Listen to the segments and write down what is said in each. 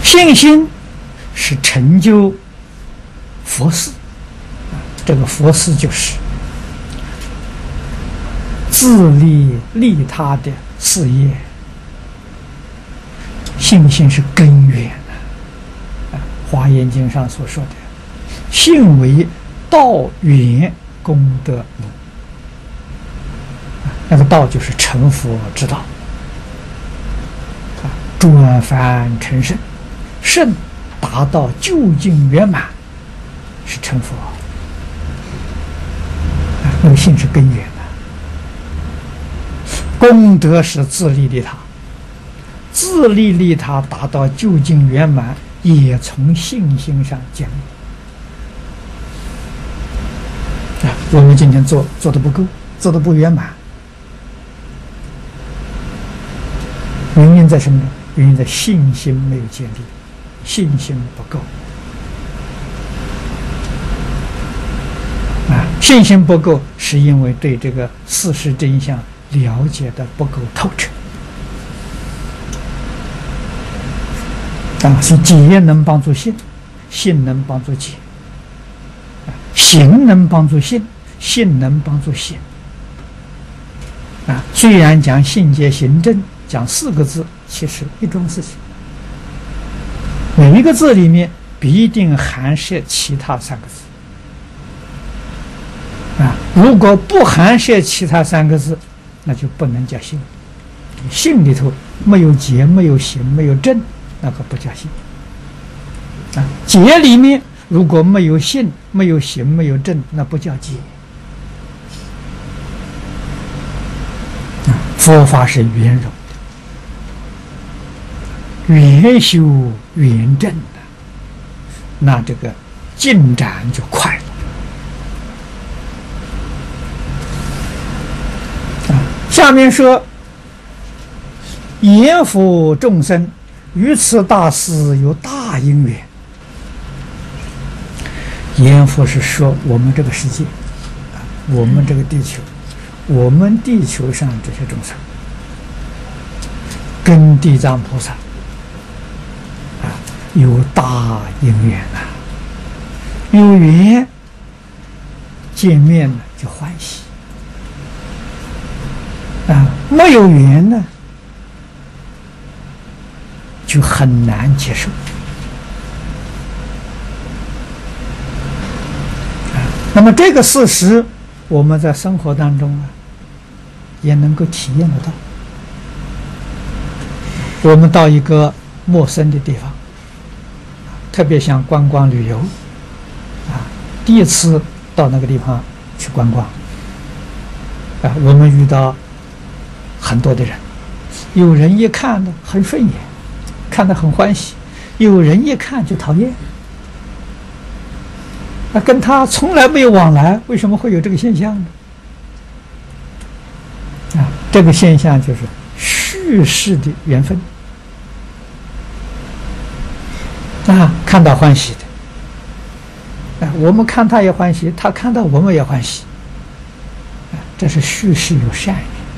信心是成就佛事，这个佛事就是自利利他的事业。信心是根源华严经上所说的“信为道源功德母”，那个道就是成佛之道，转凡成圣，圣达到究竟圆满是成佛，那个信是根源的。功德是自利利他，自利利他达到究竟圆满，也从信心上建立。我们今天做的不够，做的不圆满，原因在什么呢？原因在信心没有建立，信心不够。信心不够，是因为对这个事实真相了解的不够透彻。所以解能帮助信，信能帮助解，行能帮助信，信能帮助行。虽然讲信解行证，讲4个字，其实一桩事情。每一个字里面必定含摄其他3个字。如果不含摄其他3个字，那就不能叫信。信里头没有解，没有行，没有证，那个不叫信。解里面如果没有信，没有行，没有证，那不叫解。佛法是圆融的，圆修圆证的，那这个进展就快了。下面说，言佛众生于此大事有大因缘。言佛是说我们这个世界，我们这个地球，我们地球上这些众生，跟地藏菩萨有大因缘有缘见面了就欢喜。没有缘呢，就很难接受。那么这个事实，我们在生活当中也能够体验得到。我们到一个陌生的地方，特别像观光旅游，第一次到那个地方去观光，我们遇到很多的人，有人一看呢很顺眼，看得很欢喜；有人一看就讨厌，跟他从来没有往来，为什么会有这个现象呢？这个现象就是续世的缘分。看到欢喜的，我们看他也欢喜，他看到我们也欢喜，这是续世有善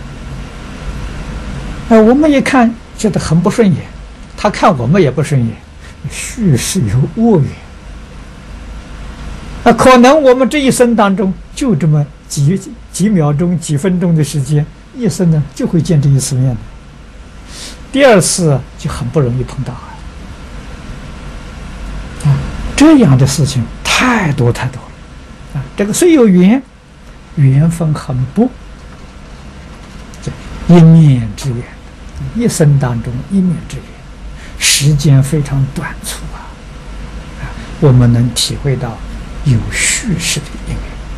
缘。我们一看觉得很不顺眼，他看我们也不顺眼，续世有恶缘。可能我们这一生当中就这么几秒钟、几分钟的时间，一生呢就会见这一次面，第二次就很不容易碰到这样的事情太多太多了这个虽有缘，缘分很薄，一面之缘，一生当中一面之缘，时间非常短促我们能体会到有续世的因缘。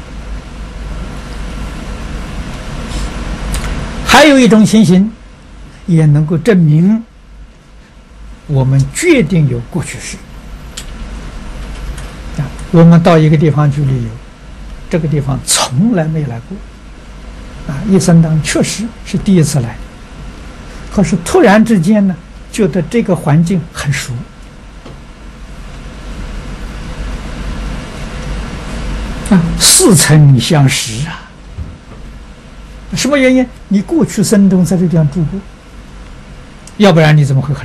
还有一种情形也能够证明我们决定有过去式。我们到一个地方去旅游，这个地方从来没来过一生当中确实是第一次来，可是突然之间呢觉得这个环境很熟似曾相识什么原因？你过去生中在这地方住过，要不然你怎么会很